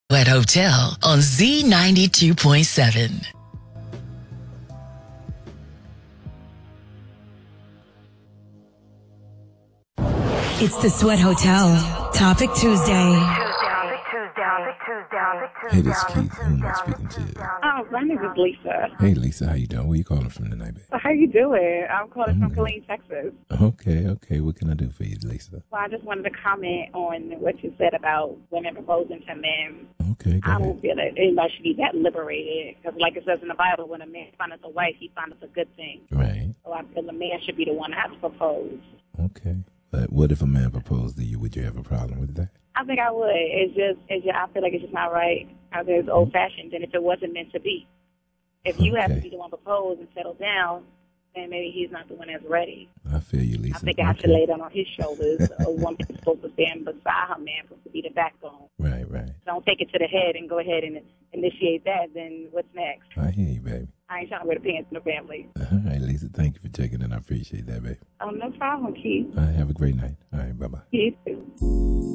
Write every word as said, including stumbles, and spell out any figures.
Wet Hotel on Z ninety-two point seven. It's the Sweat Hotel. Topic Tuesday. Hey, this is Keith. Who am I speaking to? Oh, my name is Lisa. Hey, Lisa, how you doing? Where you calling from tonight, babe? So how you doing? I'm calling I'm from good. Killeen, Texas. Okay, okay. What can I do for you, Lisa? Well, I just wanted to comment on what you said about women proposing to men. Okay, go I ahead. don't feel that anybody should be that liberated because, like it says in the Bible, when a man finds a wife, he finds a good thing. Right. So I feel the man should be the one that has to propose. Okay. But what if a man proposed to you? Would you have a problem with that? I think I would. It's just, it's just I feel like it's just not right. I think it's old-fashioned, and if it wasn't meant to be. If you have to Okay. be the one to propose and settle down, then maybe he's not the one that's ready. I feel you, Lisa. I think I have to Okay. lay down on his shoulders. A woman is supposed to stand beside her man, supposed to be the backbone. Right, right. Don't take it to the head and go ahead and initiate that. Then what's next? I hear you, baby. I ain't trying to wear the pants in the family. All right, Lisa. Thank you for checking in. I appreciate that, babe. Oh, no problem, Keith. All right, have a great night. All right, bye-bye. You too.